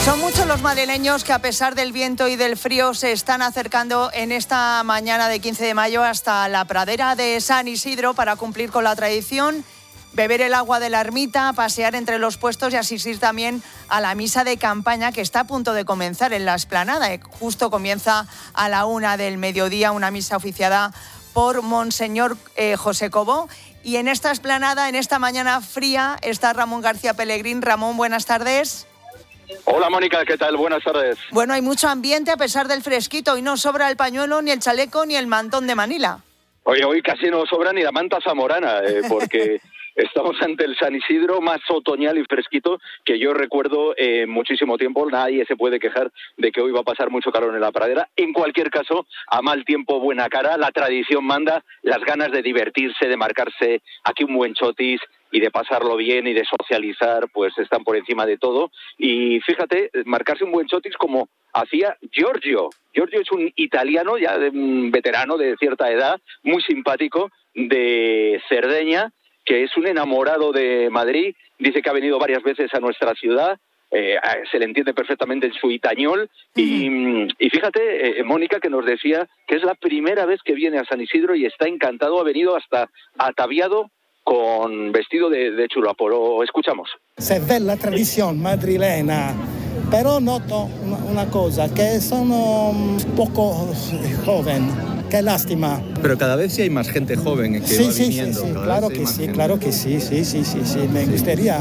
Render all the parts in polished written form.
Son muchos los madrileños que a pesar del viento y del frío se están acercando en esta mañana de 15 de mayo hasta la pradera de San Isidro para cumplir con la tradición, beber el agua de la ermita, pasear entre los puestos y asistir también a la misa de campaña que está a punto de comenzar en la explanada. Justo comienza a la 1 del mediodía una misa oficiada por Monseñor José Cobó. Y en esta explanada, en esta mañana fría, está Ramón García Pellegrín. Ramón, buenas tardes. Hola Mónica, ¿qué tal? Buenas tardes. Bueno, hay mucho ambiente a pesar del fresquito y no sobra el pañuelo, ni el chaleco, ni el mantón de Manila. Hoy casi no sobra ni la manta zamorana, porque estamos ante el San Isidro más otoñal y fresquito que yo recuerdo muchísimo tiempo. Nadie se puede quejar de que hoy va a pasar mucho calor en la pradera. En cualquier caso, a mal tiempo, buena cara. La tradición manda, las ganas de divertirse, de marcarse aquí un buen chotis y de pasarlo bien y de socializar, pues están por encima de todo. Y fíjate, marcarse un buen chotis como hacía Giorgio. Giorgio es un italiano, ya de un veterano de cierta edad, muy simpático, de Cerdeña, que es un enamorado de Madrid. Dice que ha venido varias veces a nuestra ciudad. Se le entiende perfectamente en su itañol. Y fíjate, Mónica, que nos decía que es la primera vez que viene a San Isidro y está encantado. Ha venido hasta ataviado con vestido de chulaporo. Escuchamos. Se ve la tradición madrilena, pero noto una cosa, que sono poco joven. Qué lástima. Pero cada vez sí hay más gente joven que va viniendo. Sí, claro que sí. Me gustaría.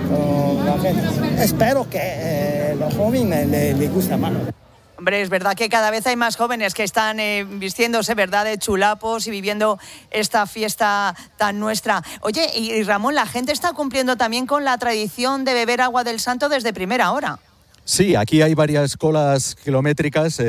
Espero que los jóvenes les guste más. Hombre, es verdad que cada vez hay más jóvenes que están vistiéndose, ¿verdad?, de chulapos y viviendo esta fiesta tan nuestra. Oye, y Ramón, la gente está cumpliendo también con la tradición de beber agua del Santo desde primera hora. Sí, aquí hay varias colas kilométricas.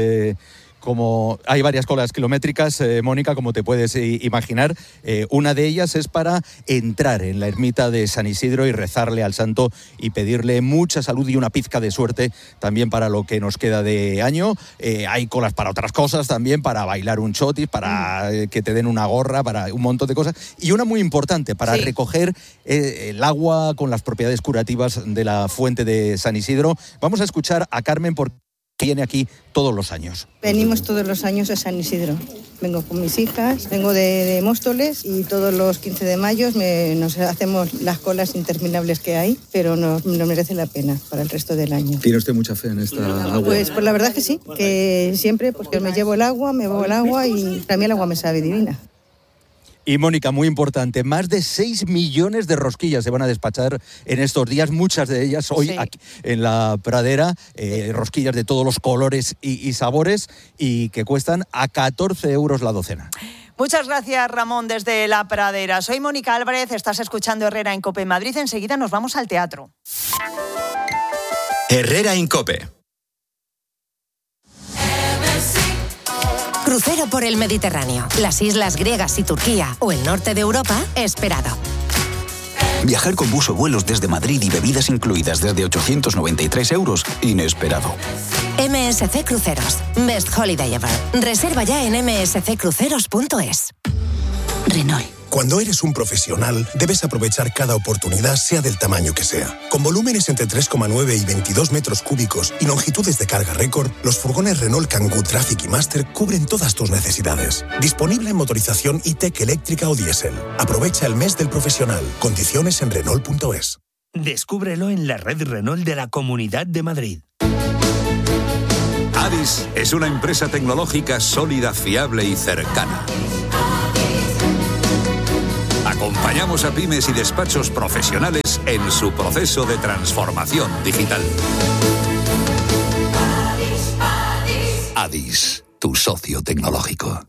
Mónica, como te puedes imaginar. Una de ellas es para entrar en la ermita de San Isidro y rezarle al santo y pedirle mucha salud y una pizca de suerte también para lo que nos queda de año. Hay colas para otras cosas también, para bailar un chotis, para que te den una gorra, para un montón de cosas. Y una muy importante, para recoger el agua con las propiedades curativas de la fuente de San Isidro. Vamos a escuchar a Carmen porque viene aquí todos los años. Venimos todos los años a San Isidro. Vengo con mis hijas, vengo de Móstoles y todos los 15 de mayo nos hacemos las colas interminables que hay, pero nos merece la pena para el resto del año. ¿Tiene usted mucha fe en esta agua? Pues la verdad que sí, que siempre porque me llevo el agua, me bebo el agua y a mí el agua me sabe divina. Y Mónica, muy importante, más de 6 millones de rosquillas se van a despachar en estos días, muchas de ellas hoy aquí en la pradera, rosquillas de todos los colores y sabores y que cuestan a 14 euros la docena. Muchas gracias, Ramón, desde la pradera. Soy Mónica Álvarez, estás escuchando Herrera en COPE Madrid. Enseguida nos vamos al teatro. Herrera en COPE. Crucero por el Mediterráneo, las islas griegas y Turquía o el norte de Europa, esperado. Viajar con bus o vuelos desde Madrid y bebidas incluidas desde 893 euros, inesperado. MSC Cruceros, Best Holiday Ever. Reserva ya en msccruceros.es. Renault. Cuando eres un profesional, debes aprovechar cada oportunidad, sea del tamaño que sea. Con volúmenes entre 3,9 y 22 metros cúbicos y longitudes de carga récord, los furgones Renault Kangoo Traffic y Master cubren todas tus necesidades. Disponible en motorización e-tech eléctrica o diésel. Aprovecha el mes del profesional. Condiciones en Renault.es. Descúbrelo en la red Renault de la Comunidad de Madrid. Adis es una empresa tecnológica sólida, fiable y cercana. Acompañamos a pymes y despachos profesionales en su proceso de transformación digital. Adis, tu socio tecnológico.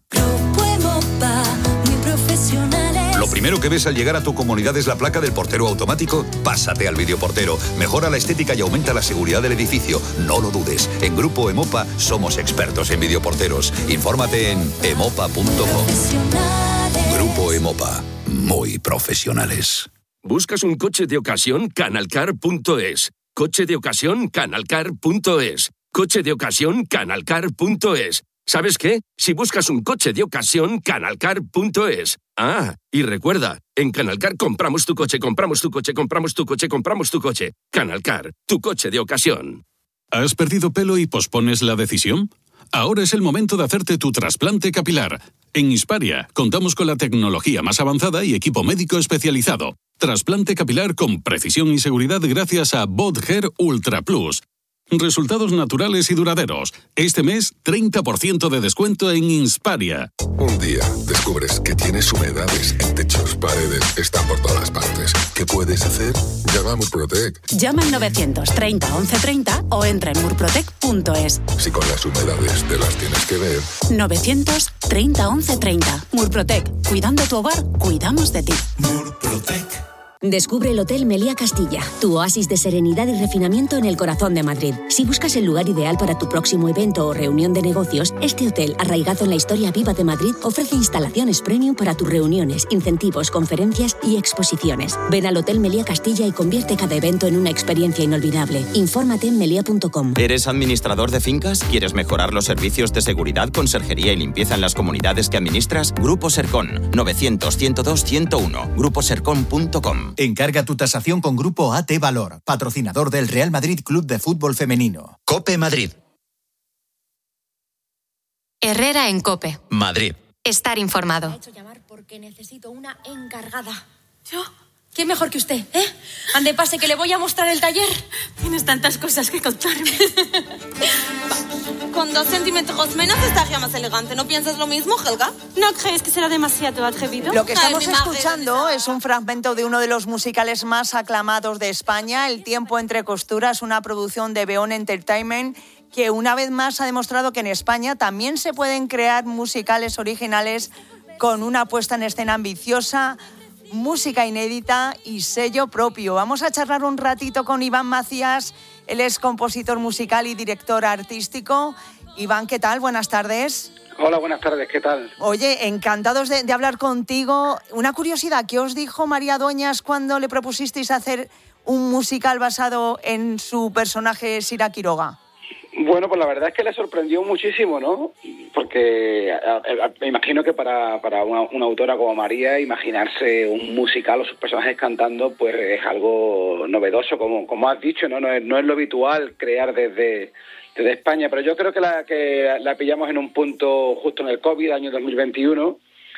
Lo primero que ves al llegar a tu comunidad es la placa del portero automático. Pásate al videoportero. Mejora la estética y aumenta la seguridad del edificio. No lo dudes. En Grupo Emopa somos expertos en videoporteros. Infórmate en emopa.com. Grupo Emopa. Muy profesionales. ¿Buscas un coche de ocasión? Canalcar.es. Coche de ocasión, Canalcar.es. Coche de ocasión, Canalcar.es. ¿Sabes qué? Si buscas un coche de ocasión, Canalcar.es. Ah, y recuerda, en Canalcar compramos tu coche, compramos tu coche, compramos tu coche, compramos tu coche. Canalcar, tu coche de ocasión. ¿Has perdido pelo y pospones la decisión? Ahora es el momento de hacerte tu trasplante capilar. En Insparia contamos con la tecnología más avanzada y equipo médico especializado. Trasplante capilar con precisión y seguridad gracias a BodHair Ultra Plus. Resultados naturales y duraderos. Este mes, 30% de descuento en Insparia. Un día descubres que tienes humedades en techos, paredes, están por todas partes. ¿Qué puedes hacer? Llama a Murprotec. Llama al 930 1130 o entra en murprotec.es. Si con las humedades te las tienes que ver. 930 1130. Murprotec. Cuidando tu hogar, cuidamos de ti. Murprotec. Descubre el Hotel Meliá Castilla, tu oasis de serenidad y refinamiento en el corazón de Madrid. Si buscas el lugar ideal para tu próximo evento o reunión de negocios, este hotel, arraigado en la historia viva de Madrid, ofrece instalaciones premium para tus reuniones, incentivos, conferencias y exposiciones. Ven al Hotel Meliá Castilla y convierte cada evento en una experiencia inolvidable. Infórmate en melia.com. ¿Eres administrador de fincas? ¿Quieres mejorar los servicios de seguridad, conserjería y limpieza en las comunidades que administras? Grupo Sercon, 900-102-101, gruposercon.com. Encarga tu tasación con Grupo AT Valor, patrocinador del Real Madrid Club de Fútbol Femenino. COPE Madrid. Herrera en COPE. Madrid. Estar informado. Me ha hecho llamar porque necesito una encargada. ¿Yo? ¿Quién mejor que usted, eh? Ande, pase, que le voy a mostrar el taller. Tienes tantas cosas que contarme. Con 2 centímetros menos estaría más elegante. ¿No piensas lo mismo, Helga? ¿No crees que será demasiado atrevido? Lo que estamos escuchando es un fragmento de uno de los musicales más aclamados de España, El tiempo entre costuras, una producción de Beón Entertainment, que una vez más ha demostrado que en España también se pueden crear musicales originales con una puesta en escena ambiciosa, música inédita y sello propio. Vamos a charlar un ratito con Iván Macías. Él es compositor musical y director artístico. Iván, ¿qué tal? Buenas tardes. Hola, buenas tardes, ¿qué tal? Oye, encantados de hablar contigo. Una curiosidad, ¿qué os dijo María Dueñas cuando le propusisteis hacer un musical basado en su personaje Sira Quiroga? Bueno, pues la verdad es que le sorprendió muchísimo, ¿no? Porque me imagino que para una autora como María, imaginarse un musical o sus personajes cantando, pues es algo novedoso, como has dicho, ¿no? No es lo habitual crear desde España, pero yo creo que la pillamos en un punto justo en el COVID, año 2021,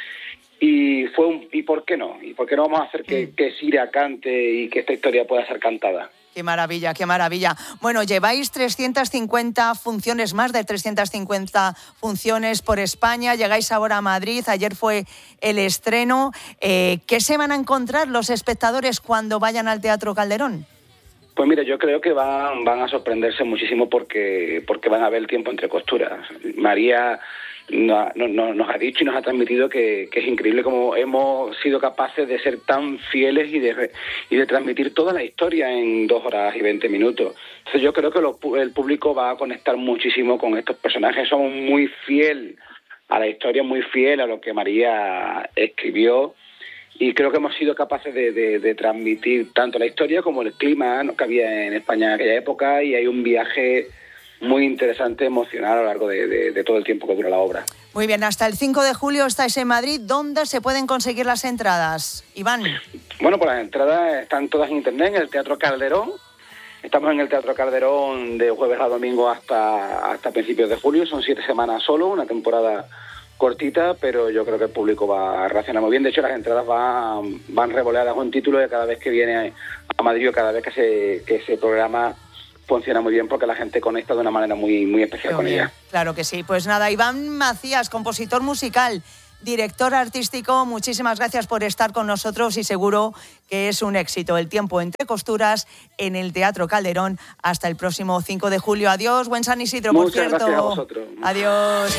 y ¿por qué no? ¿Y por qué no vamos a hacer que Sira cante y que esta historia pueda ser cantada? Qué maravilla, qué maravilla. Bueno, lleváis 350 funciones, más de 350 funciones por España. Llegáis ahora a Madrid, ayer fue el estreno. ¿Qué se van a encontrar los espectadores cuando vayan al Teatro Calderón? Pues mira, yo creo que van a sorprenderse muchísimo porque van a ver El tiempo entre costuras. María nos ha dicho y nos ha transmitido que es increíble cómo hemos sido capaces de ser tan fieles y de transmitir toda la historia en 2 horas y 20 minutos. Entonces yo creo que el público va a conectar muchísimo con estos personajes. Somos muy fiel a la historia, muy fiel a lo que María escribió, y creo que hemos sido capaces de transmitir tanto la historia como el clima, ¿no?, que había en España en aquella época, y hay un viaje muy interesante, emocional a lo largo de todo el tiempo que dura la obra. Muy bien, hasta el 5 de julio estáis en Madrid. ¿Dónde se pueden conseguir las entradas, Iván? Bueno, pues las entradas están todas en internet, en el Teatro Calderón. Estamos en el Teatro Calderón de jueves a domingo hasta principios de julio. Son 7 semanas solo, una temporada cortita, pero yo creo que el público va a reaccionar muy bien. De hecho, las entradas van revoleadas con título de cada vez que viene a Madrid o cada vez que se programa. Funciona muy bien porque la gente conecta de una manera muy, muy especial con ella. Claro que sí. Pues nada, Iván Macías, compositor musical, director artístico, muchísimas gracias por estar con nosotros y seguro que es un éxito El tiempo entre costuras en el Teatro Calderón hasta el próximo 5 de julio. Adiós, buen San Isidro, por cierto. Muchas gracias a vosotros. Adiós.